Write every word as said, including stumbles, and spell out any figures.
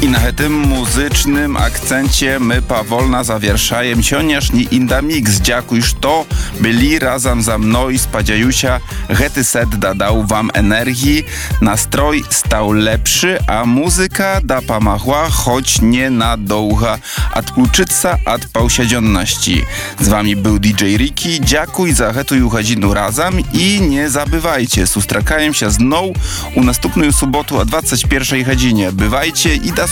I na tym muzycznym akcencie my powolna zawierszajem cioniaszni inda mix. Dziękuję, że byli razem ze mną i spodziejusia, że ten set dodał wam energii, nastrój stał lepszy, a muzyka da pomagła, choć nie na długo odkluczyć się od powsiedzienności. Z wami był D J Ricky, dziękuję za tę godzinę razem i nie zabywajcie, sustrakajem się znowu u następną sobotu o dwudziestej pierwszej godzinie. Bywajcie i do